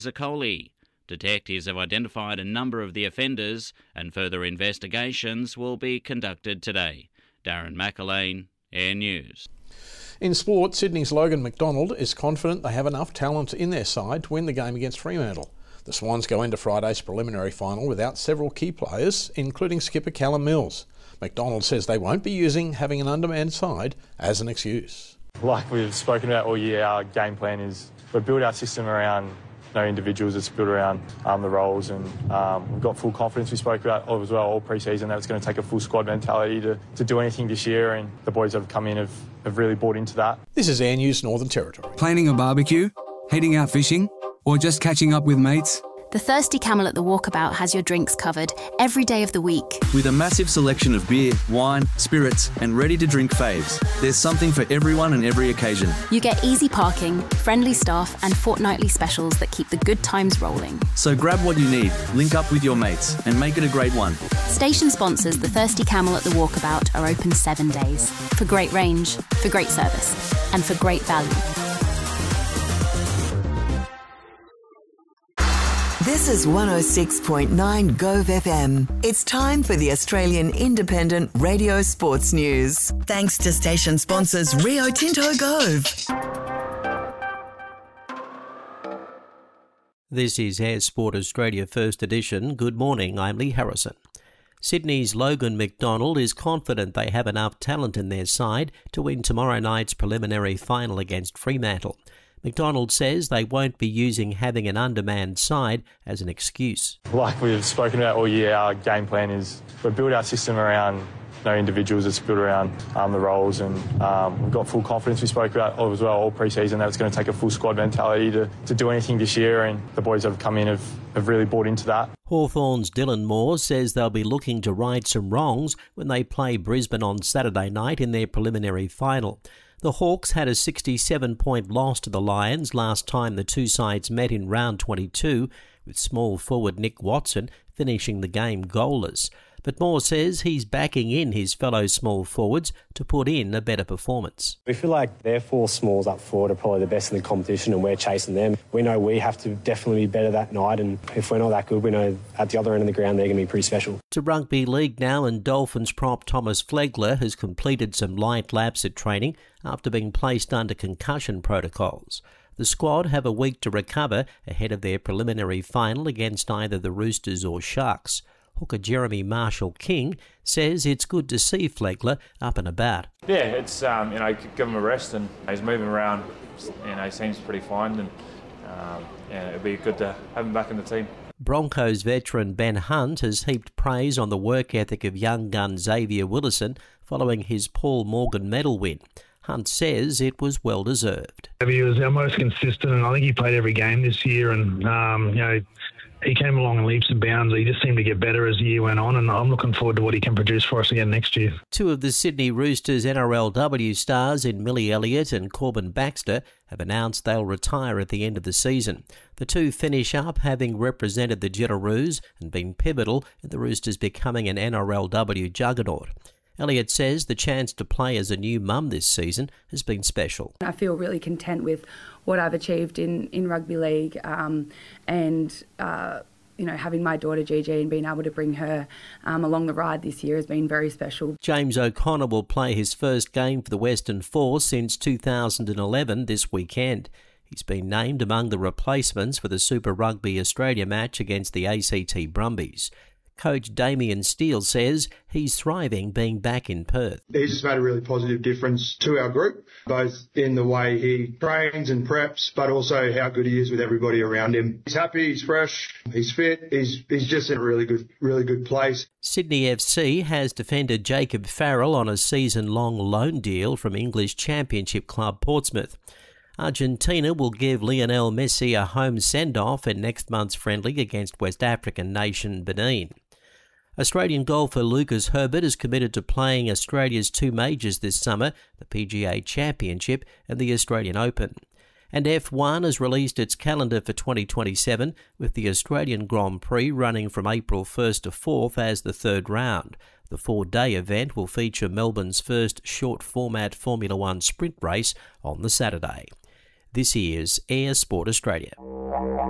Zaccoli. Detectives have identified a number of the offenders and further investigations will be conducted today. Darren McAlane, Air News. In sport, Sydney's Logan McDonald is confident they have enough talent in their side to win the game against Fremantle. The Swans go into Friday's preliminary final without several key players, including skipper Callum Mills. McDonald says they won't be using having an undermanned side as an excuse. Like we've spoken about all year, our game plan is we've built our system around individuals. It's built around the roles, and we've got full confidence. We spoke about as well all pre-season that it's going to take a full squad mentality to do anything this year, and the boys have come in have really bought into that. This is Air News Northern Territory. Planning a barbecue, heading out fishing, or just catching up with mates? The Thirsty Camel at the Walkabout has your drinks covered every day of the week. With a massive selection of beer, wine, spirits and ready-to-drink faves, there's something for everyone and every occasion. You get easy parking, friendly staff and fortnightly specials that keep the good times rolling. So grab what you need, link up with your mates and make it a great one. Station sponsors The Thirsty Camel at the Walkabout are open 7 days. For great range, for great service and for great value. This is 106.9 Gove FM. It's time for the Australian Independent Radio Sports News. Thanks to station sponsors Rio Tinto Gove. This is Air Sport Australia First Edition. Good morning, I'm Lee Harrison. Sydney's Logan McDonald is confident they have enough talent in their side to win tomorrow night's preliminary final against Fremantle. McDonald says they won't be using having an undermanned side as an excuse. Like we've spoken about all year, our game plan is we've built our system around individuals. It's built around the roles, and we've got full confidence. We spoke about as well all pre-season that it's going to take a full squad mentality to do anything this year, and the boys have come in have really bought into that. Hawthorn's Dylan Moore says they'll be looking to right some wrongs when they play Brisbane on Saturday night in their preliminary final. The Hawks had a 67-point loss to the Lions last time the two sides met in round 22, with small forward Nick Watson finishing the game goalless. But Moore says he's backing in his fellow small forwards to put in a better performance. We feel like their four smalls up forward are probably the best in the competition, and we're chasing them. We know we have to definitely be better that night, and if we're not that good, we know at the other end of the ground they're going to be pretty special. To rugby league now, and Dolphins prop Thomas Flegler has completed some light laps at training after being placed under concussion protocols. The squad have a week to recover ahead of their preliminary final against either the Roosters or Sharks. Hooker Jeremy Marshall-King says it's good to see Flegler up and about. Yeah, it's give him a rest, and he's moving around. He seems pretty fine, and it'd be good to have him back in the team. Broncos veteran Ben Hunt has heaped praise on the work ethic of young gun Xavier Willison following his Paul Morgan medal win. Hunt says it was well deserved. He was our most consistent, and I think he played every game this year, and he came along in leaps and bounds. He just seemed to get better as the year went on, and I'm looking forward to what he can produce for us again next year. Two of the Sydney Roosters NRLW stars in Millie Elliott and Corbin Baxter have announced they'll retire at the end of the season. The two finish up having represented the Jillaroos and been pivotal in the Roosters becoming an NRLW juggernaut. Elliott says the chance to play as a new mum this season has been special. I feel really content with what I've achieved in rugby league, and having my daughter Gigi and being able to bring her along the ride this year has been very special. James O'Connor will play his first game for the Western Force since 2011 this weekend. He's been named among the replacements for the Super Rugby Australia match against the ACT Brumbies. Coach Damien Steele says he's thriving being back in Perth. He's just made a really positive difference to our group, both in the way he trains and preps, but also how good he is with everybody around him. He's happy, he's fresh, he's fit, he's just in a really good place. Sydney FC has defended Jacob Farrell on a season-long loan deal from English Championship club Portsmouth. Argentina will give Lionel Messi a home send-off in next month's friendly against West African nation Benin. Australian golfer Lucas Herbert is committed to playing Australia's two majors this summer, the PGA Championship and the Australian Open. And F1 has released its calendar for 2027, with the Australian Grand Prix running from April 1st to 4th as the third round. The 4-day event will feature Melbourne's first short-format Formula One sprint race on the Saturday. This is Air Sport Australia.